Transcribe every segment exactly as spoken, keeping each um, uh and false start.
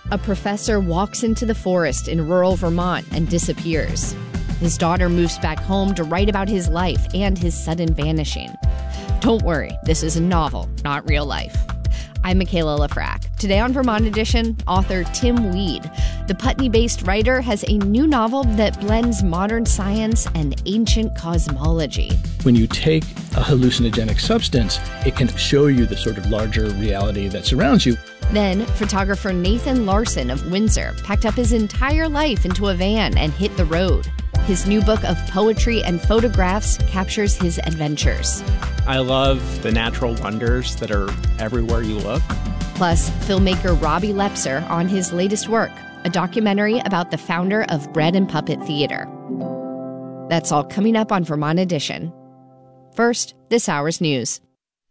A professor walks into the forest in rural Vermont and disappears. His daughter moves back home to write about his life and his sudden vanishing. Don't worry, this is a novel, not real life. I'm Michaela Lafrac. Today on Vermont Edition, author Tim Weed. The Putney-based writer has a new novel that blends modern science and ancient cosmology. When you take a hallucinogenic substance, it can show you the sort of larger reality that surrounds you. Then, photographer Nathan Larson of Windsor packed up his entire life into a van and hit the road. His new book of poetry and photographs captures his adventures. I love the natural wonders that are everywhere you look. Plus, filmmaker Robbie Lepser on his latest work, a documentary about the founder of Bread and Puppet Theater. That's all coming up on Vermont Edition. First, this hour's news.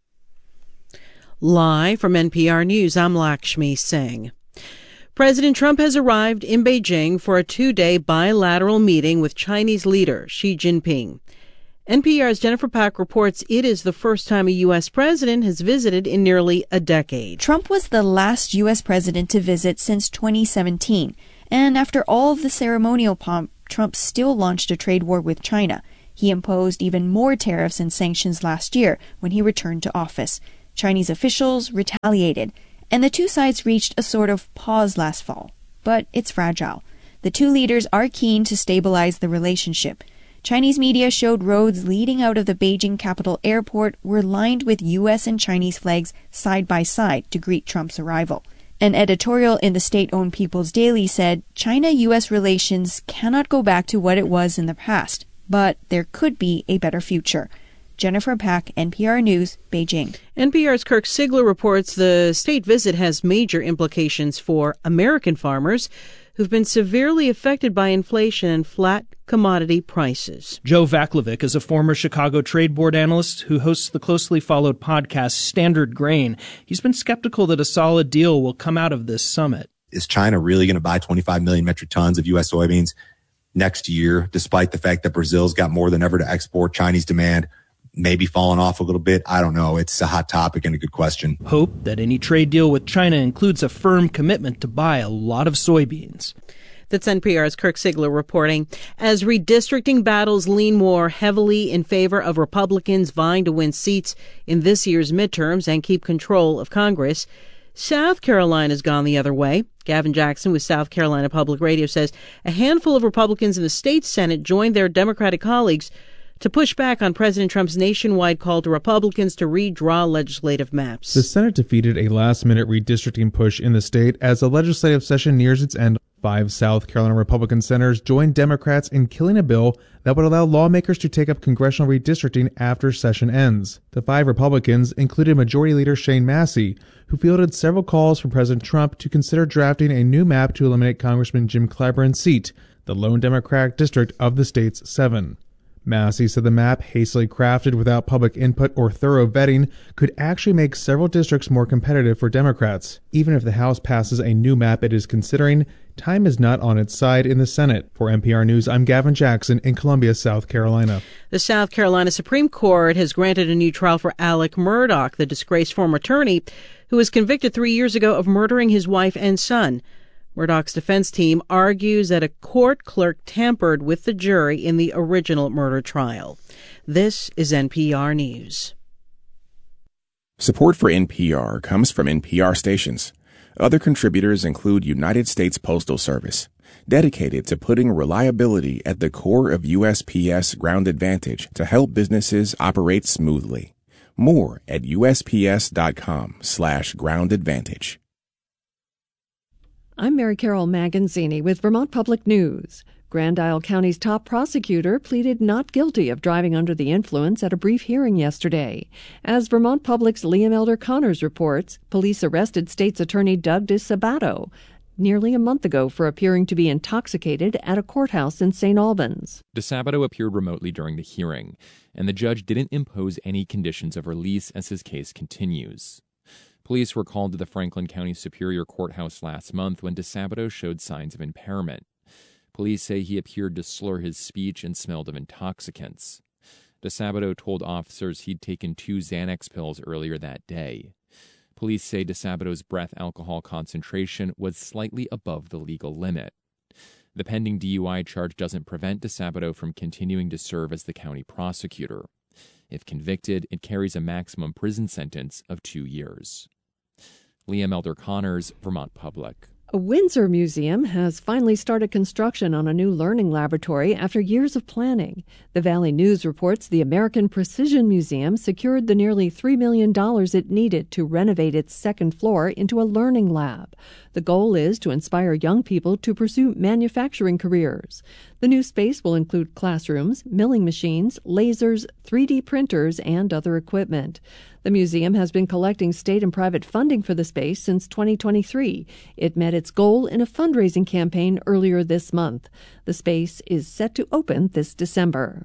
Live from N P R News, I'm Lakshmi Singh. President Trump has arrived in Beijing for a two-day bilateral meeting with Chinese leader Xi Jinping. N P R's Jennifer Pack reports it is the first time a U S president has visited in nearly a decade. Trump was the last U S president to visit since twenty seventeen. And after all of the ceremonial pomp, Trump still launched a trade war with China. He imposed even more tariffs and sanctions last year when he returned to office. Chinese officials retaliated, and the two sides reached a sort of pause last fall. But it's fragile. The two leaders are keen to stabilize the relationship. Chinese media showed roads leading out of the Beijing Capital Airport were lined with U S and Chinese flags side by side to greet Trump's arrival. An editorial in the state-owned People's Daily said China-U S relations cannot go back to what it was in the past, but there could be a better future. Jennifer Pack, N P R News, Beijing. N P R's Kirk Sigler reports the state visit has major implications for American farmers who've been severely affected by inflation and flat commodity prices. Joe Vaclavic is a former Chicago Trade Board analyst who hosts the closely followed podcast Standard Grain. He's been skeptical that a solid deal will come out of this summit. Is China really going to buy twenty-five million metric tons of U S soybeans next year, despite the fact that Brazil's got more than ever to export? Chinese demand maybe falling off a little bit. I don't know. It's a hot topic and a good question. Hope that any trade deal with China includes a firm commitment to buy a lot of soybeans. That's N P R's Kirk Sigler reporting. As redistricting battles lean more heavily in favor of Republicans vying to win seats in this year's midterms and keep control of Congress, South Carolina's gone the other way. Gavin Jackson with South Carolina Public Radio says a handful of Republicans in the state Senate joined their Democratic colleagues to push back on President Trump's nationwide call to Republicans to redraw legislative maps. The Senate defeated a last-minute redistricting push in the state as the legislative session nears its end. Five South Carolina Republican senators joined Democrats in killing a bill that would allow lawmakers to take up congressional redistricting after session ends. The five Republicans included Majority Leader Shane Massey, who fielded several calls for President Trump to consider drafting a new map to eliminate Congressman Jim Clyburn's seat, the lone Democratic district of the state's seven. Massey said the map, hastily crafted without public input or thorough vetting, could actually make several districts more competitive for Democrats. Even if the House passes a new map it is considering, time is not on its side in the Senate. For N P R News, I'm Gavin Jackson in Columbia, South Carolina. The South Carolina Supreme Court has granted a new trial for Alec Murdaugh, the disgraced former attorney who was convicted three years ago of murdering his wife and son. Murdaugh's defense team argues that a court clerk tampered with the jury in the original murder trial. This is N P R News. Support for N P R comes from N P R stations. Other contributors include United States Postal Service, dedicated to putting reliability at the core of U S P S Ground Advantage to help businesses operate smoothly. More at usps.com slash ground advantage. I'm Mary Carol Maganzini with Vermont Public News. Grand Isle County's top prosecutor pleaded not guilty of driving under the influence at a brief hearing yesterday. As Vermont Public's Liam Elder Connors reports, police arrested State's Attorney Doug DeSabato nearly a month ago for appearing to be intoxicated at a courthouse in Saint Albans. DeSabato appeared remotely during the hearing, and the judge didn't impose any conditions of release as his case continues. Police were called to the Franklin County Superior Courthouse last month when DeSabato showed signs of impairment. Police say he appeared to slur his speech and smelled of intoxicants. DeSabato told officers he'd taken two Xanax pills earlier that day. Police say DeSabato's breath alcohol concentration was slightly above the legal limit. The pending D U I charge doesn't prevent DeSabato from continuing to serve as the county prosecutor. If convicted, it carries a maximum prison sentence of two years. Liam Elder Connors, Vermont Public. A Windsor museum has finally started construction on a new learning laboratory after years of planning. The Valley News reports the American Precision Museum secured the nearly three million dollars it needed to renovate its second floor into a learning lab. The goal is to inspire young people to pursue manufacturing careers. The new space will include classrooms, milling machines, lasers, three D printers, and other equipment. The museum has been collecting state and private funding for the space since twenty twenty-three. It met its goal in a fundraising campaign earlier this month. The space is set to open this December.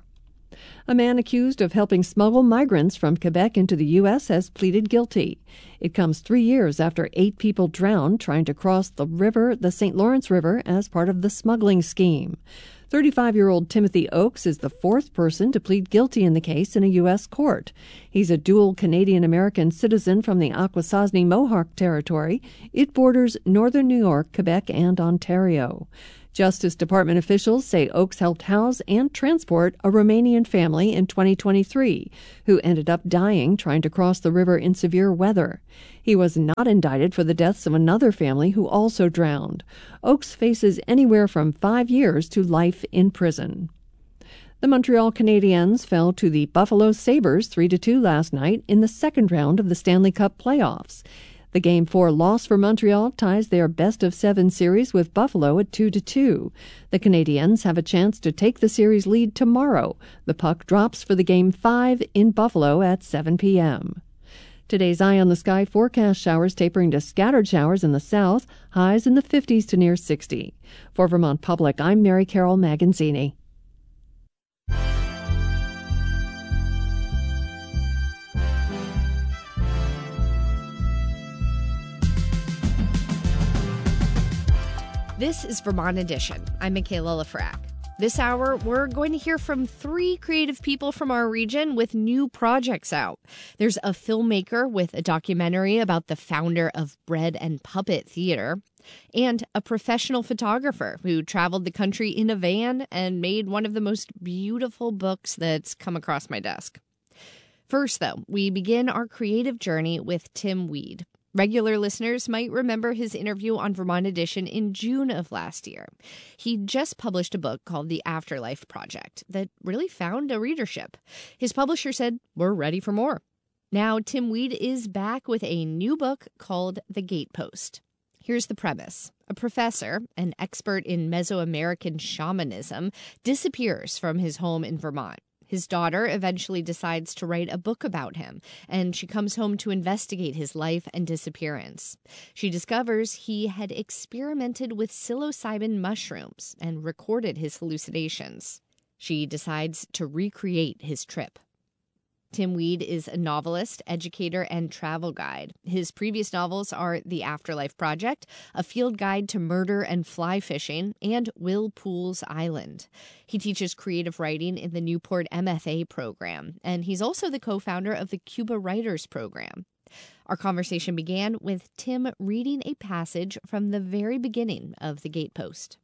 A man accused of helping smuggle migrants from Quebec into the U S has pleaded guilty. It comes three years after eight people drowned trying to cross the river, the Saint Lawrence River, as part of the smuggling scheme. thirty-five-year-old Timothy Oakes is the fourth person to plead guilty in the case in a U S court. He's a dual Canadian-American citizen from the Akwesasne Mohawk Territory. It borders northern New York, Quebec, and Ontario. Justice Department officials say Oakes helped house and transport a Romanian family in twenty twenty-three, who ended up dying trying to cross the river in severe weather. He was not indicted for the deaths of another family who also drowned. Oakes faces anywhere from five years to life in prison. The Montreal Canadiens fell to the Buffalo Sabres three to two last night in the second round of the Stanley Cup playoffs. The Game four loss for Montreal ties their best-of-seven series with Buffalo at two to two. The Canadiens have a chance to take the series lead tomorrow. The puck drops for the Game five in Buffalo at seven p.m. Today's Eye on the Sky forecast: showers tapering to scattered showers in the south, highs in the fifties to near sixty. For Vermont Public, I'm Mary Carol Maganzini. This is Vermont Edition. I'm Michaela Lafrac. This hour, we're going to hear from three creative people from our region with new projects out. There's a filmmaker with a documentary about the founder of Bread and Puppet Theater, and a professional photographer who traveled the country in a van and made one of the most beautiful books that's come across my desk. First, though, we begin our creative journey with Tim Weed. Regular listeners might remember his interview on Vermont Edition in June of last year. He just published a book called The Afterlife Project that really found a readership. His publisher said, "We're ready for more." Now, Tim Weed is back with a new book called The Gatepost. Here's the premise. A professor, an expert in Mesoamerican shamanism, disappears from his home in Vermont. His daughter eventually decides to write a book about him, and she comes home to investigate his life and disappearance. She discovers he had experimented with psilocybin mushrooms and recorded his hallucinations. She decides to recreate his trip. Tim Weed is a novelist, educator, and travel guide. His previous novels are The Afterlife Project, A Field Guide to Murder and Fly Fishing, and Will Poole's Island. He teaches creative writing in the Newport M F A program, and he's also the co-founder of the Cuba Writers Program. Our conversation began with Tim reading a passage from the very beginning of The Gatepost.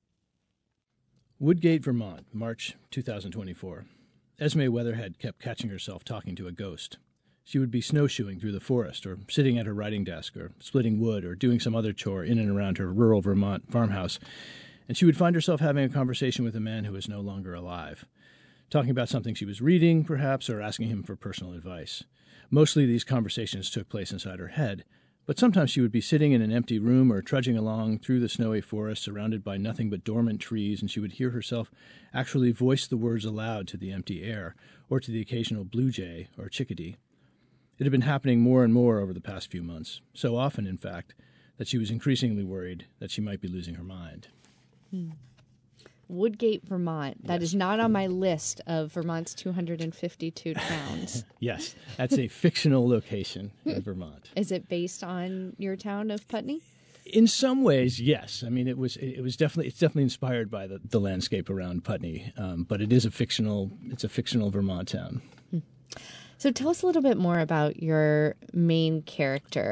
Woodgate, Vermont, March two thousand twenty-four. Esme Weatherhead kept catching herself talking to a ghost. She would be snowshoeing through the forest, or sitting at her writing desk, or splitting wood, or doing some other chore in and around her rural Vermont farmhouse, and she would find herself having a conversation with a man who was no longer alive, talking about something she was reading, perhaps, or asking him for personal advice. Mostly these conversations took place inside her head, but sometimes she would be sitting in an empty room or trudging along through the snowy forest surrounded by nothing but dormant trees, and she would hear herself actually voice the words aloud to the empty air or to the occasional blue jay or chickadee. It had been happening more and more over the past few months, so often, in fact, that she was increasingly worried that she might be losing her mind. Hmm. Woodgate, Vermont. That yes. is not on my list of Vermont's two hundred fifty-two towns. Yes, that's a fictional location in Vermont. Is it based on your town of Putney? In some ways, yes. I mean, it was it was definitely it's definitely inspired by the, the landscape around Putney, um, but it is a fictional it's a fictional Vermont town. Hmm. So tell us a little bit more about your main character.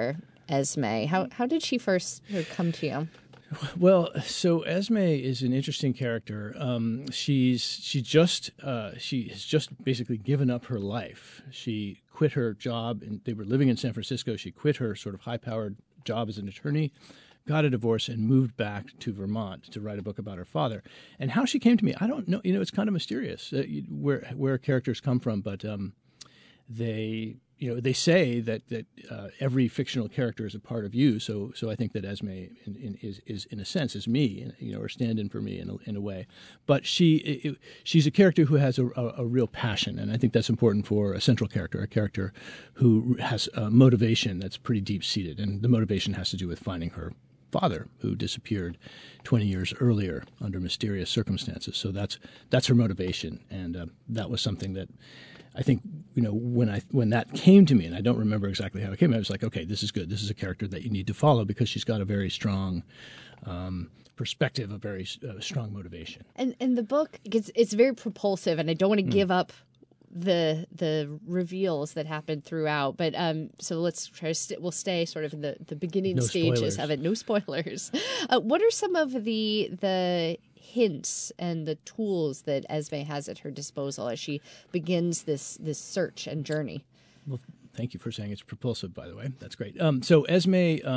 Esme. How how did she first come to you? Well, so Esme is an interesting character. Um, she's she just uh, she has just basically given up her life. She quit her job, and they were living in San Francisco. She quit her sort of high-powered job as an attorney, got a divorce, and moved back to Vermont to write a book about her father. And how she came to me, I don't know. You know, it's kind of mysterious uh, where where characters come from, but um, they. You know, they say that that uh, every fictional character is a part of you. So, so I think that Esme in, in, is, is in a sense is me, you know, or stand-in for me in a, in a way. But she it, she's a character who has a, a, a real passion, and I think that's important for a central character, a character who has a motivation that's pretty deep-seated, and the motivation has to do with finding her father, who disappeared twenty years earlier under mysterious circumstances. So that's that's her motivation, and uh, that was something that. I think, you know, when I when that came to me, and I don't remember exactly how it came, I was like, okay, this is good. This is a character that you need to follow because she's got a very strong um, perspective, a very uh, strong motivation. And and the book, it's, it's very propulsive, and I don't want to mm. give up the the reveals that happen throughout. But um, so let's try to st- we'll stay sort of in the, the beginning no stages spoilers. of it. No spoilers. Uh, what are some of the the hints and the tools that Esme has at her disposal as she begins this this search and journey? Well, thank you for saying it's propulsive, by the way. That's great. Um, so Esme. Um,